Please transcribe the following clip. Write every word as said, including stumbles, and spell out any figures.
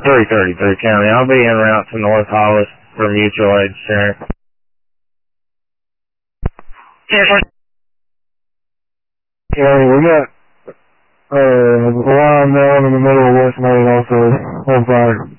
three thirty-three County. I'll be en route to North Hollis for mutual aid sharing. County, we got uh, a line down in the middle of West Main also on fire.